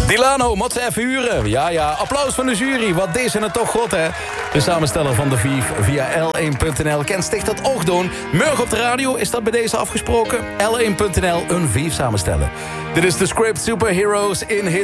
Dilano, moet ze even huren. Ja, applaus van de jury. Wat is het toch god, hè? De samensteller van de Vief via L1.nl kent sticht dat ook doen. Morgen op de radio is dat bij deze afgesproken. L1.nl een Vief samenstellen. Dit is de Script Superheroes in Hit